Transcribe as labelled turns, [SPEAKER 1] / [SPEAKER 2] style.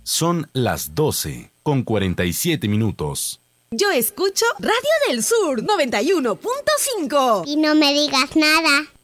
[SPEAKER 1] Son las 12:47.
[SPEAKER 2] Yo escucho Radio del Sur 91.5.
[SPEAKER 3] Y no me digas nada.